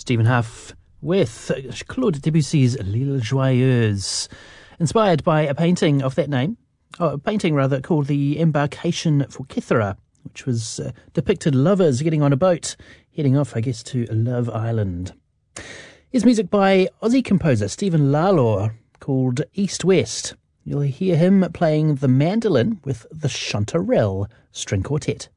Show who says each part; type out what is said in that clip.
Speaker 1: Stephen Huff with Claude Debussy's L'Île Joyeuse, inspired by a painting of that name, a painting rather, called The Embarkation for Kythera, which was depicted lovers getting on a boat, heading off, I guess, to Love Island. Here's music by Aussie composer Stephen Lalor called East West. You'll hear him playing the mandolin with the Chanterelle String Quartet.